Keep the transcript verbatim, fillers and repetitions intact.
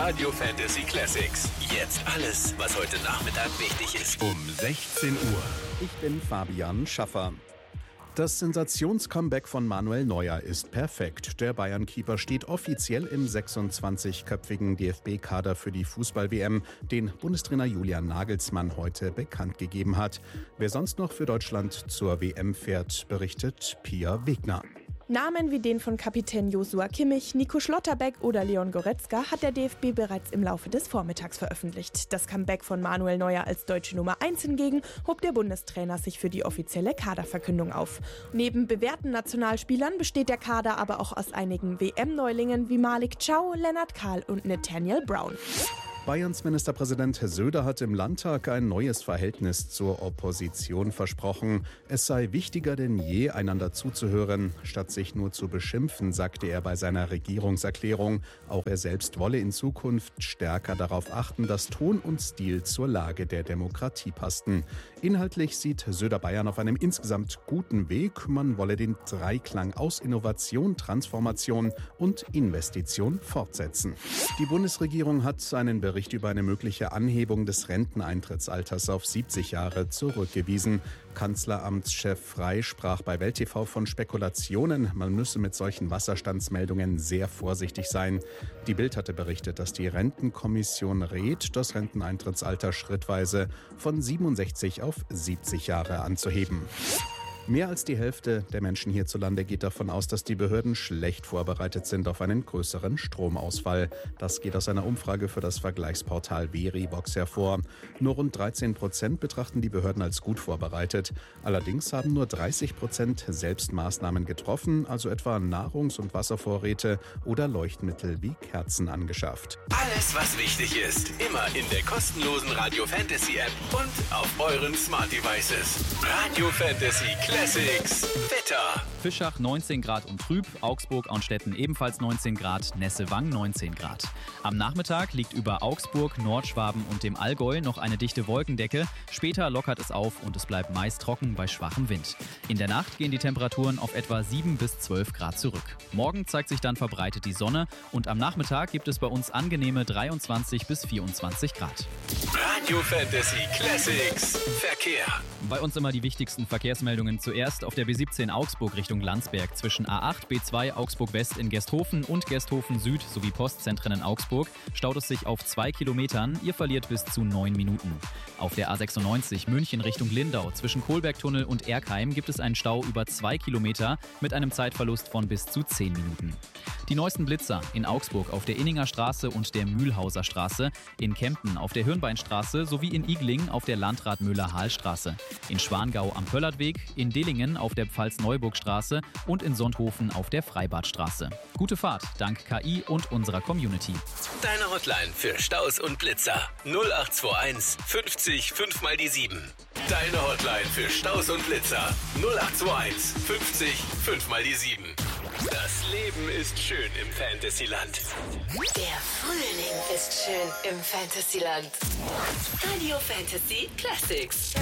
Radio Fantasy Classics. Jetzt alles, was heute Nachmittag wichtig ist. Um sechzehn Uhr. Ich bin Fabian Schaffer. Das Sensationscomeback von Manuel Neuer ist perfekt. Der Bayern-Keeper steht offiziell im sechsundzwanzigköpfigen D F B-Kader für die Fußball-W M, den Bundestrainer Julian Nagelsmann heute bekannt gegeben hat. Wer sonst noch für Deutschland zur W M fährt, berichtet Pia Wegner. Namen wie den von Kapitän Joshua Kimmich, Nico Schlotterbeck oder Leon Goretzka hat der D F B bereits im Laufe des Vormittags veröffentlicht. Das Comeback von Manuel Neuer als deutsche Nummer eins hingegen hob der Bundestrainer sich für die offizielle Kaderverkündung auf. Neben bewährten Nationalspielern besteht der Kader aber auch aus einigen W M-Neulingen wie Malik Chow, Lennart Kahl und Nathaniel Brown. Bayerns Ministerpräsident Herr Söder hat im Landtag ein neues Verhältnis zur Opposition versprochen. Es sei wichtiger denn je, einander zuzuhören, statt sich nur zu beschimpfen, sagte er bei seiner Regierungserklärung. Auch er selbst wolle in Zukunft stärker darauf achten, dass Ton und Stil zur Lage der Demokratie passten. Inhaltlich sieht Söder Bayern auf einem insgesamt guten Weg. Man wolle den Dreiklang aus Innovation, Transformation und Investition fortsetzen. Die Bundesregierung hat einen Bericht Bericht über eine mögliche Anhebung des Renteneintrittsalters auf siebzig Jahre zurückgewiesen. Kanzleramtschef Frey sprach bei Welt T V von Spekulationen. Man müsse mit solchen Wasserstandsmeldungen sehr vorsichtig sein. Die Bild hatte berichtet, dass die Rentenkommission rät, das Renteneintrittsalter schrittweise von siebenundsechzig auf siebzig Jahre anzuheben. Mehr als die Hälfte der Menschen hierzulande geht davon aus, dass die Behörden schlecht vorbereitet sind auf einen größeren Stromausfall. Das geht aus einer Umfrage für das Vergleichsportal Verivox hervor. Nur rund dreizehn Prozent betrachten die Behörden als gut vorbereitet. Allerdings haben nur dreißig Prozent selbst Maßnahmen getroffen, also etwa Nahrungs- und Wasservorräte oder Leuchtmittel wie Kerzen angeschafft. Alles, was wichtig ist, immer in der kostenlosen Radio Fantasy App und auf euren Smart Devices. Radio Fantasy Classics. Wetter. Fischach neunzehn Grad und trüb, Augsburg-Auenstetten ebenfalls neunzehn Grad, Nessewang neunzehn Grad. Am Nachmittag liegt über Augsburg, Nordschwaben und dem Allgäu noch eine dichte Wolkendecke. Später lockert es auf und es bleibt meist trocken bei schwachem Wind. In der Nacht gehen die Temperaturen auf etwa sieben bis zwölf Grad zurück. Morgen zeigt sich dann verbreitet die Sonne und am Nachmittag gibt es bei uns angenehme dreiundzwanzig bis vierundzwanzig Grad. Radio Fantasy Classics. Verkehr. Bei uns immer die wichtigsten Verkehrsmeldungen zuerst auf der B siebzehn Augsburg Richtung Landsberg zwischen A acht, B zwei Augsburg West in Gesthofen und Gesthofen Süd sowie Postzentren in Augsburg staut es sich auf zwei Kilometern. Ihr verliert bis zu neun Minuten. Auf der A sechsundneunzig München Richtung Lindau zwischen Kohlbergtunnel und Erkheim gibt es einen Stau über zwei Kilometer mit einem Zeitverlust von bis zu zehn Minuten. Die neuesten Blitzer in Augsburg auf der Inninger Straße und der Mühlhauser Straße, in Kempten auf der Hirnbeinstraße sowie in Igling auf der Landrat-Müller-Hahl-Straße, in Schwangau am Pöllertweg, in Dillingen auf der Pfalz-Neuburg-Straße und in Sonthofen auf der Freibadstraße. Gute Fahrt, dank K I und unserer Community. Deine Hotline für Staus und Blitzer null acht zwei eins fünfzig fünf mal die sieben. Deine Hotline für Staus und Blitzer null acht zwei eins fünfzig fünf mal die sieben. Das Leben ist schön im Fantasyland. Der Frühling ist schön im Fantasyland. Radio Fantasy Classics.